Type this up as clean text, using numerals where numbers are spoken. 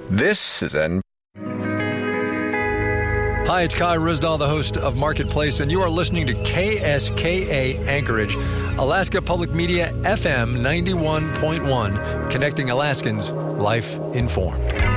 This is N. Hi, it's Kai Ryssdal, the host of Marketplace, and you are listening to KSKA Anchorage, Alaska Public Media FM 91.1, connecting Alaskans, life informed.